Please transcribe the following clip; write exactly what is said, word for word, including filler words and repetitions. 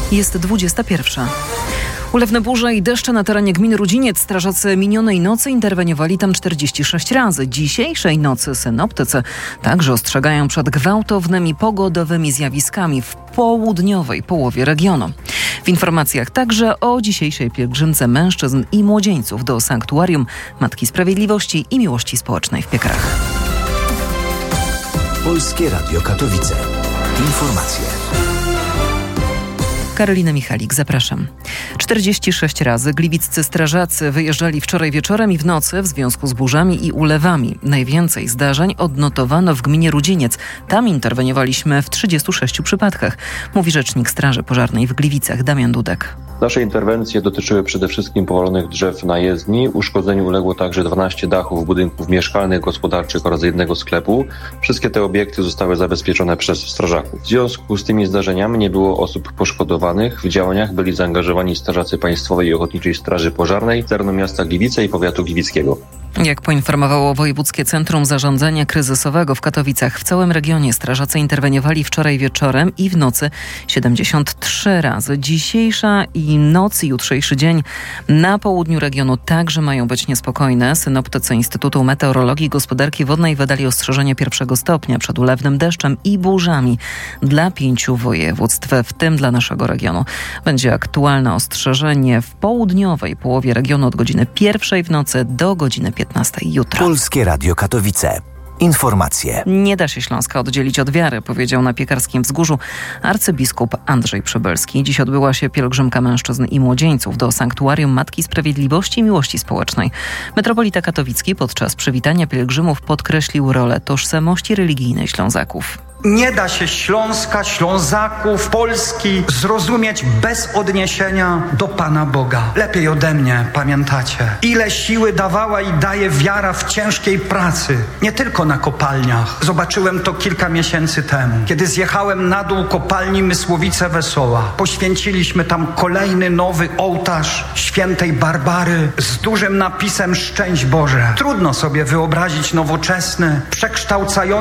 Jest dwudziesta pierwsza. Ulewne burze i deszcze na terenie gminy Rudziniec. Strażacy minionej nocy interweniowali tam czterdzieści sześć razy. Dzisiejszej nocy synoptycy także ostrzegają przed gwałtownymi pogodowymi zjawiskami w południowej połowie regionu. W informacjach także o dzisiejszej pielgrzymce mężczyzn i młodzieńców do sanktuarium Matki Sprawiedliwości i Miłości Społecznej w Piekarach. Polskie Radio Katowice. Informacje. Karolina Michalik, zapraszam. czterdzieści sześć razy gliwiccy strażacy wyjeżdżali wczoraj wieczorem i w nocy w związku z burzami i ulewami. Najwięcej zdarzeń odnotowano w gminie Rudziniec. Tam interweniowaliśmy w trzydziestu sześciu przypadkach, mówi rzecznik Straży Pożarnej w Gliwicach Damian Dudek. Nasze interwencje dotyczyły przede wszystkim powalonych drzew na jezdni. Uszkodzeniu uległo także dwanaście dachów budynków mieszkalnych, gospodarczych oraz jednego sklepu. Wszystkie te obiekty zostały zabezpieczone przez strażaków. W związku z tymi zdarzeniami nie było osób poszkodowanych. W działaniach byli zaangażowani strażacy Państwowej i Ochotniczej Straży Pożarnej z terenu miasta Gliwice i powiatu gliwickiego. Jak poinformowało Wojewódzkie Centrum Zarządzania Kryzysowego w Katowicach, w całym regionie strażacy interweniowali wczoraj wieczorem i w nocy siedemdziesiąt trzy razy. Dzisiejsza i noc i jutrzejszy dzień na południu regionu także mają być niespokojne. Synoptycy Instytutu Meteorologii i Gospodarki Wodnej wydali ostrzeżenie pierwszego stopnia przed ulewnym deszczem i burzami dla pięciu województw, w tym dla naszego regionu. Będzie aktualne ostrzeżenie w południowej połowie regionu od godziny pierwszej w nocy do godziny piętnastej jutro. Polskie Radio Katowice. Informacje. Nie da się Śląska oddzielić od wiary, powiedział na Piekarskim Wzgórzu arcybiskup Andrzej Przybylski. Dziś odbyła się pielgrzymka mężczyzn i młodzieńców do sanktuarium Matki Sprawiedliwości i Miłości Społecznej. Metropolita katowicki podczas przywitania pielgrzymów podkreślił rolę tożsamości religijnej Ślązaków. Nie da się Śląska, Ślązaków, Polski zrozumieć bez odniesienia do Pana Boga. Lepiej ode mnie pamiętacie, ile siły dawała i daje wiara w ciężkiej pracy. Nie tylko na kopalniach. Zobaczyłem to kilka miesięcy temu, kiedy zjechałem na dół kopalni Mysłowice Wesoła. Poświęciliśmy tam kolejny nowy ołtarz świętej Barbary z dużym napisem Szczęść Boże. Trudno sobie wyobrazić nowoczesny, przekształcający